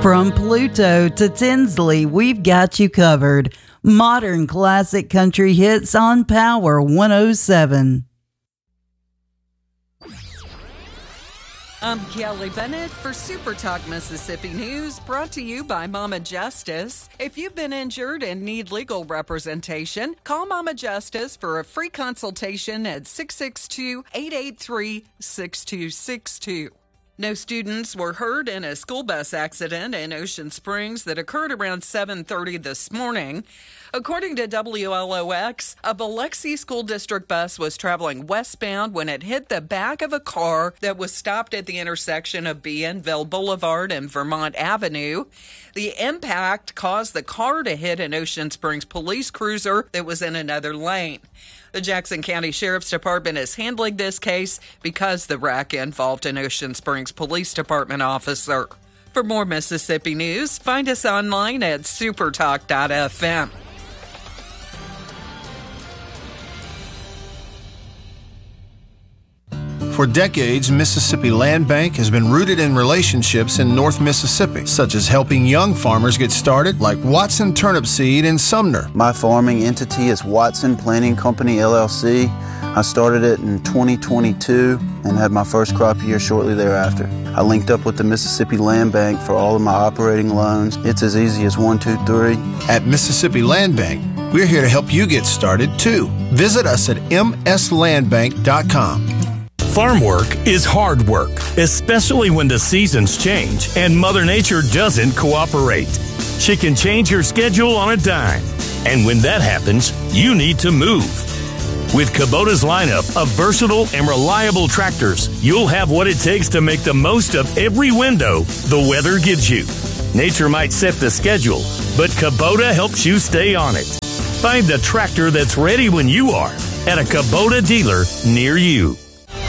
From Pluto to Tinsley, we've got you covered. Modern classic country hits on Power 107. I'm Kelly Bennett for Super Talk Mississippi News, brought to you by Mama Justice. If you've been injured and need legal representation, call Mama Justice for a free consultation at 662-883-6262. No students were hurt in a school bus accident in Ocean Springs that occurred around 7:30 this morning. According to WLOX, a Biloxi School District bus was traveling westbound when it hit the back of a car that was stopped at the intersection of Bienville Boulevard and Vermont Avenue. The impact caused the car to hit an Ocean Springs police cruiser that was in another lane. The Jackson County Sheriff's Department is handling this case because the wreck involved an Ocean Springs Police Department officer. For more Mississippi news, find us online at supertalk.fm. For decades, Mississippi Land Bank has been rooted in relationships in North Mississippi, such as helping young farmers get started, like Watson Turnip Seed in Sumner. My farming entity is Watson Planting Company, LLC. I started it in 2022 and had my first crop year shortly thereafter. I linked up with the Mississippi Land Bank for all of my operating loans. It's as easy as 1, 2, 3. At Mississippi Land Bank, we're here to help you get started, too. Visit us at mslandbank.com. Farm work is hard work, especially when the seasons change and Mother Nature doesn't cooperate. She can change your schedule on a dime. And when that happens, you need to move. With Kubota's lineup of versatile and reliable tractors, you'll have what it takes to make the most of every window the weather gives you. Nature might set the schedule, but Kubota helps you stay on it. Find the tractor that's ready when you are at a Kubota dealer near you.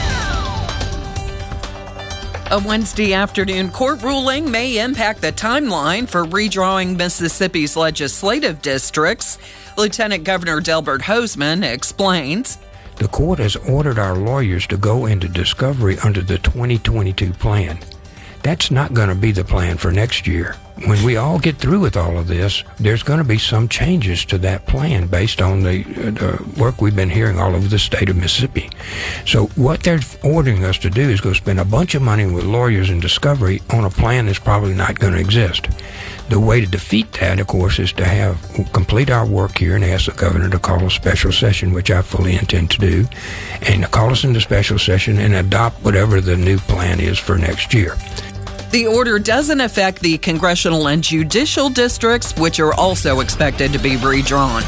A Wednesday afternoon court ruling may impact the timeline for redrawing Mississippi's legislative districts. Lieutenant Governor Delbert Hosemann explains. The court has ordered our lawyers to go into discovery under the 2022 plan. That's not going to be the plan for next year. When we all get through with all of this, there's going to be some changes to that plan based on the work we've been hearing all over the state of Mississippi. So what they're ordering us to do is go spend a bunch of money with lawyers in discovery on a plan that's probably not going to exist. The way to defeat that, of course, is to complete our work here and ask the governor to call a special session, which I fully intend to do, and to call us into special session and adopt whatever the new plan is for next year. The order doesn't affect the congressional and judicial districts, which are also expected to be redrawn.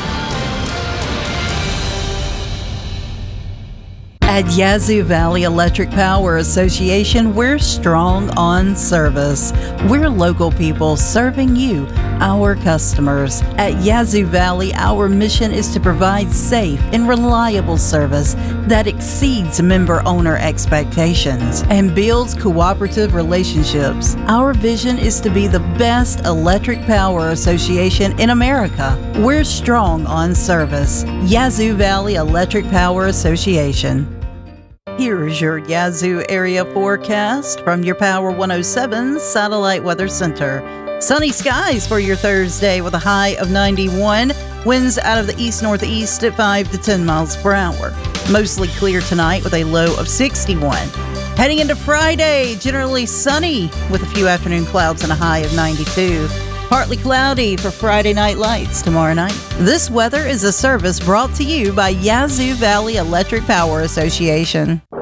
At Yazoo Valley Electric Power Association, we're strong on service. We're local people serving you, our customers. At Yazoo Valley, our mission is to provide safe and reliable service that exceeds member-owner expectations and builds cooperative relationships. Our vision is to be the best electric power association in America. We're strong on service. Yazoo Valley Electric Power Association. Here's your Yazoo area forecast from your Power 107 Satellite Weather Center. Sunny skies for your Thursday with a high of 91. Winds out of the east-northeast at 5 to 10 miles per hour. Mostly clear tonight with a low of 61. Heading into Friday, generally sunny with a few afternoon clouds and a high of 92. Partly cloudy for Friday night lights tomorrow night. This weather is a service brought to you by Yazoo Valley Electric Power Association.